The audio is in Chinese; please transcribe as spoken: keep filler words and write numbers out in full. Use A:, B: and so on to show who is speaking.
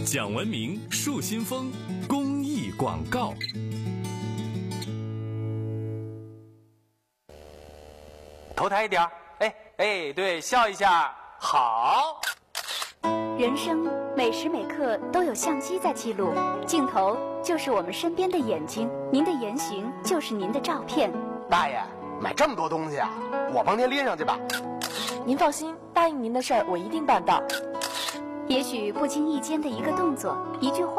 A: 讲文明树新风公益广告。
B: 头抬一点，哎哎，对，笑一下，好。
C: 人生每时每刻都有相机在记录，镜头就是我们身边的眼睛，您的言行就是您的照片。
B: 大爷，买这么多东西啊，我帮您拎上去吧。
D: 您放心，答应您的事儿我一定办到。
C: 也许不经意间的一个动作，一句话，